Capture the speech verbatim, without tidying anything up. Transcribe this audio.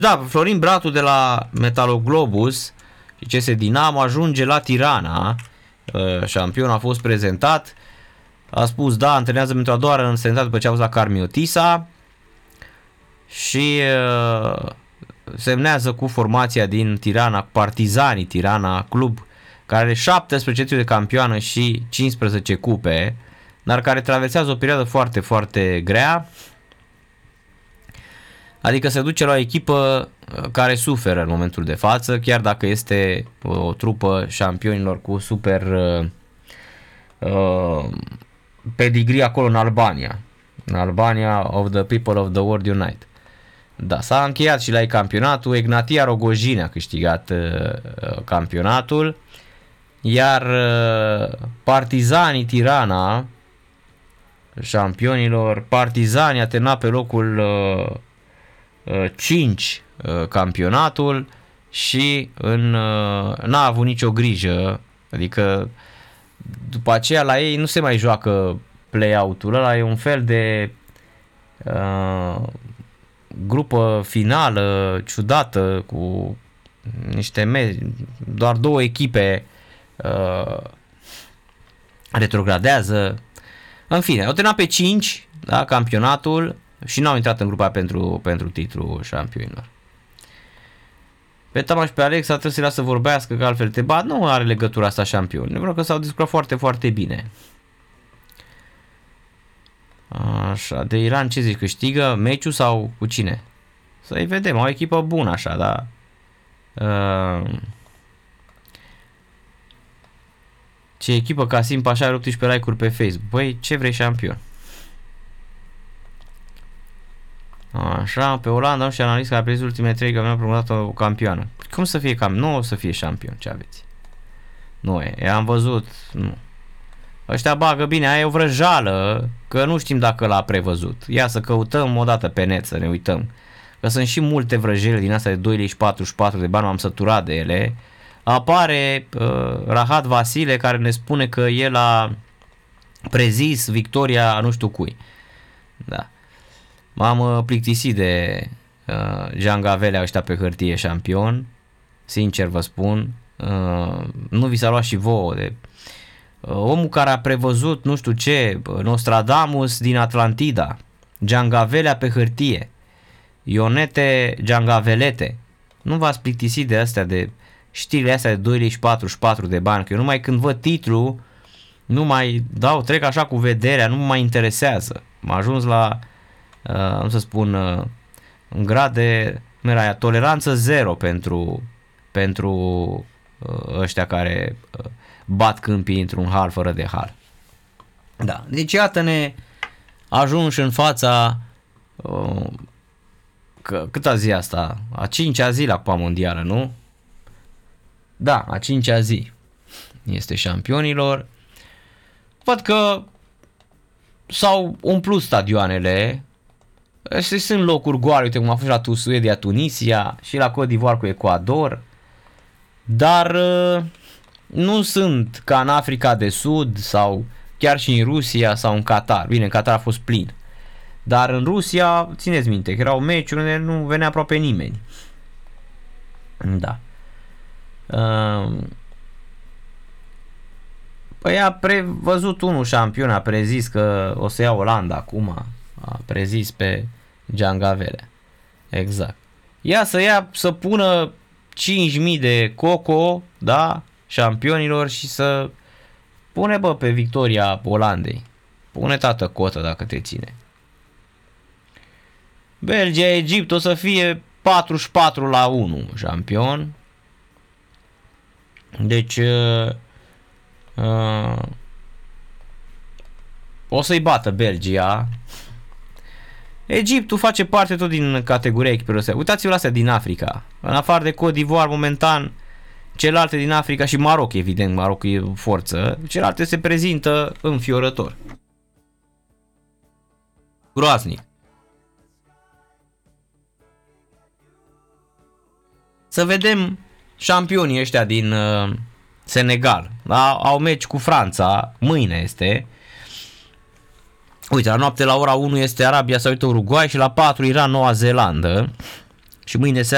Da, Florin Bratu de la Metaloglobus și C S Dinamo ajunge la Tirana. Șampionul a fost prezentat. A spus da, antrenează pentru a doua oară în străinătate după ce a fost la Carmiotisa și uh, semnează cu formația din Tirana, Partizanii Tirana, club care are șaptesprezece titluri de campioană și cincisprezece cupe, dar care traversează o perioadă foarte, foarte grea. Adică se duce la o echipă care suferă în momentul de față, chiar dacă este o trupă șampionilor cu super uh, uh, pedigree acolo în Albania. În Albania of the people of the world unite. Da, s-a încheiat și la ei campionatul. Egnatia Rogojin a câștigat uh, campionatul, iar uh, Partizanii Tirana, șampionilor, Partizanii a terminat pe locul uh, cinci campionatul și în, n-a avut nicio grijă, adică după aceea la ei nu se mai joacă play-out-ul ăla, e un fel de uh, grupă finală ciudată cu niște me- doar două echipe uh, retrogradează. În fine, au terminat pe cinci, da, campionatul, și n-au intrat în grupa pentru, pentru titlul șampionilor. Pe Tama și pe Alexa trebuie să-i lasă să vorbească, că altfel te bat. Nu are legătura asta șampion. Vreau că s-au descurcat foarte, foarte bine. Așa, de Iran ce zici? Câștigă meciul sau cu cine? Să-i vedem, au o echipă bună așa, da. Uh, ce echipă Casim Pașa are optsprezece like-uri pe Facebook. Băi, ce vrei șampion? Așa, pe Olanda nu știu analist care a prezis ultimele trei campionate promovată o campioană. Cum să fie cam? Nu o să fie șampion, ce aveți? Nu e, am văzut, nu. Ăștia bagă bine, aia e o vrăjală, că nu știm dacă l-a prevăzut. Ia să căutăm o dată pe net, să ne uităm. Că sunt și multe vrăjele din astea de doi lei și patruzeci și patru de bani, m-am săturat de ele. Apare uh, Rahat Vasile care ne spune că el a prezis victoria a nu știu cui. Da. M-am plictisit de uh, Jean Gavelea ăștia pe hârtie șampion, sincer vă spun, uh, nu vi s-a luat și vouă de uh, omul care a prevăzut nu știu ce, Nostradamus din Atlantida, Jean Gavelea pe hârtie, Ionete Giangavelete, nu v-ați plictisit de astea, de știrile astea de doi lei și patruzeci și patru de bani, că eu numai când văd titlul, nu mai dau, trec așa cu vederea, nu mă mai interesează, m-a ajuns la Uh, cum să spun, uh, un grad de aia, toleranță zero pentru, pentru uh, ăștia care uh, bat câmpii într-un hal fără de hal. Da, deci iată-ne ajunși în fața uh, că, câta zi asta? A cincea zi la Cupa Mondială, nu? Da, a cincea zi este șampionilor. Văd că s-au umplut stadioanele. Astea sunt locuri goale, uite cum a fost la Suedia, Tunisia și la Côte d'Ivoire cu Ecuador, dar uh, nu sunt ca în Africa de Sud sau chiar și în Rusia sau în Qatar. Bine, în Qatar a fost plin, dar în Rusia, țineți minte, că erau meciuri unde nu venea aproape nimeni. Da. Uh, păi a prevăzut unul șampion, a prezis că o să ia Olanda acum. A prezis pe Giangavelea. Exact. Ia să ia, să pună cinci mii de coco, da, șampionilor și să pune, bă, pe victoria Olandei. Pune, tată, cotă dacă te ține. Belgia, Egipt o să fie patruzeci și patru la unu șampion. Deci uh, uh, o să-i bată Belgia. Egiptul face parte tot din categoria echipelor astea. Uitați-vă la astea din Africa. În afară de Côte d'Ivoire, momentan, celelalte din Africa și Maroc, evident, Maroc e forță, celelalte se prezintă înfiorător. Groaznic. Să vedem șampionii ăștia din uh, Senegal. Da? Au meci cu Franța, mâine este. Uite, la noapte la ora unu este Arabia Saudită Uruguay și la patru Iran Noua Zeelandă. Și mâine seara